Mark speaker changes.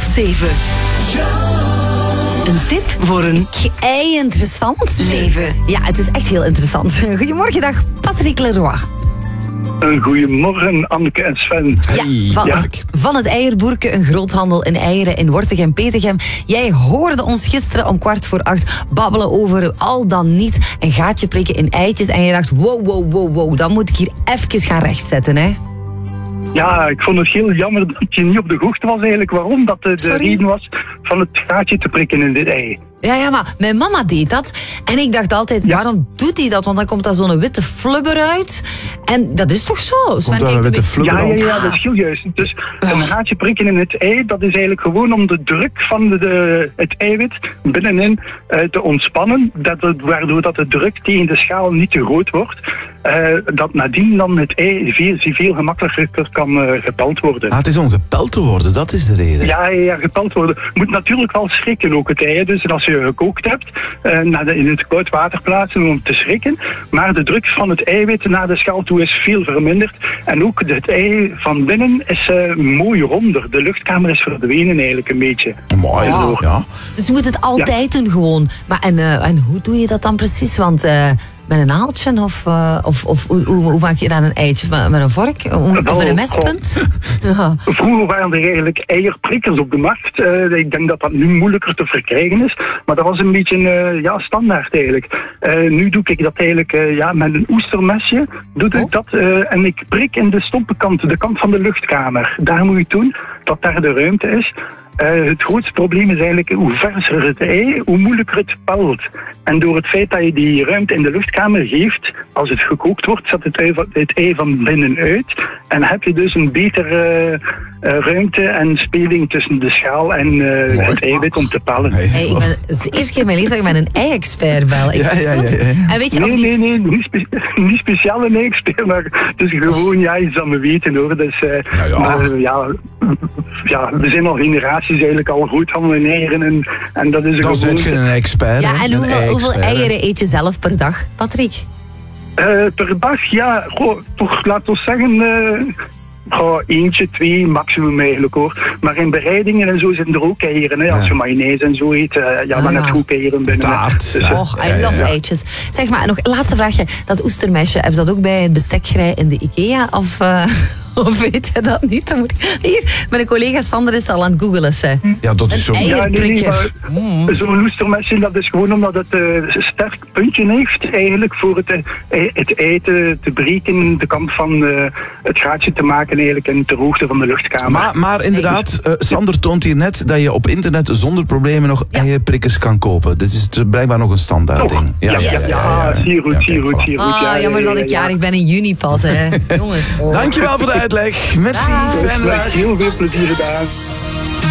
Speaker 1: 7. Een tip voor een
Speaker 2: Interessant.
Speaker 1: 7.
Speaker 2: Ja, het is echt heel interessant. Goedemorgen, dag Patrick Leroy.
Speaker 3: Goedemorgen, Anneke en Sven.
Speaker 2: Van het eierboerke, een groothandel in eieren in Wortegem-Petegem. Jij hoorde ons gisteren om 7:15 babbelen over al dan niet een gaatje prikken in eitjes. En je dacht, wow, dan moet ik hier even gaan rechtzetten, hè?
Speaker 3: Ja, ik vond het heel jammer dat je niet op de hoogte was eigenlijk waarom dat de reden was van het gaatje te prikken in dit ei.
Speaker 2: Ja, maar mijn mama deed dat. En ik dacht altijd, waarom doet hij dat? Want dan komt daar zo'n witte flubber uit. En dat is toch zo?
Speaker 4: Komt daar een witte flubber uit?
Speaker 3: Ja, dat is heel juist. Dus een gaatje prikken in het ei, dat is eigenlijk gewoon om de druk van het eiwit binnenin te ontspannen. Waardoor dat de druk tegen de schaal niet te groot wordt. Dat nadien dan het ei veel gemakkelijker kan gepeld worden.
Speaker 4: Het is om gepeld te worden, dat is de reden.
Speaker 3: Ja, gepeld worden. Moet natuurlijk wel schrikken ook het ei. Dus als je gekookt hebt, in het koud water plaatsen om te schrikken. Maar de druk van het eiwit naar de schaal toe is veel verminderd. En ook het ei van binnen is mooi ronder. De luchtkamer is verdwenen eigenlijk een beetje.
Speaker 4: Mooi, ja.
Speaker 2: Dus je moet het altijd doen gewoon. Maar en hoe doe je dat dan precies? Want met een naaltje of hoe maak je dan een eitje? Met een vork? Of met een mespunt? Ja.
Speaker 3: Vroeger waren er eigenlijk eierprikkers op de markt. Ik denk dat dat nu moeilijker te verkrijgen is. Maar dat was een beetje standaard eigenlijk. Nu doe ik dat eigenlijk met een oestermesje. Doe ik dat en ik prik in de stompe kant, de kant van de luchtkamer. Daar moet je doen, dat daar de ruimte is. Het grootste probleem is eigenlijk hoe verser het ei, hoe moeilijker het pelt. En door het feit dat je die ruimte in de luchtkamer geeft, als het gekookt wordt, zet het ei van binnen uit. En heb je dus een betere ruimte en speling tussen de schaal en het eiwit om te pellen.
Speaker 2: Hey, het is de eerste keer in mijn leven dat ik met een ei-expert bel. En weet je
Speaker 3: nee, niet speciaal een ei-expert, maar het is gewoon iets dat we weten hoor. Dus, we zijn al generaties eigenlijk al groothandel in eieren en dat is
Speaker 4: dan zit je een expert.
Speaker 2: Ja, en hoeveel eieren eet je zelf per dag, Patrick?
Speaker 3: Per dag, toch laten we zeggen... eentje, 2 maximum eigenlijk hoor. Maar in bereidingen en zo zitten er ook eieren. Hè. Als je mayonaise en zo eet, dan heb je ook eieren binnen.
Speaker 4: Taart.
Speaker 2: Dus, I love eitjes. Zeg maar, nog een laatste vraagje. Dat oestermesje, hebben ze dat ook bij het bestekgerei in de IKEA? Of weet je dat niet? Dan moet ik... Hier, mijn collega Sander is al aan het googelen.
Speaker 4: Ja, dat is zo.
Speaker 3: Zo'n oestermesje, dat is gewoon omdat het een sterk puntje heeft eigenlijk voor het ei te breken, de kant van het gaatje te maken eigenlijk en ter hoogte van de luchtkamer.
Speaker 4: Maar inderdaad, Sander toont hier net dat je op internet zonder problemen nog eierprikkers kan kopen. Dit is blijkbaar nog een standaard ding.
Speaker 3: Zeer goed.
Speaker 2: Jammer dat ik jarig ben in juni pas. Hè. Jongens.
Speaker 4: Dankjewel voor de uitleg. Merci.
Speaker 3: Heel veel plezier gedaan.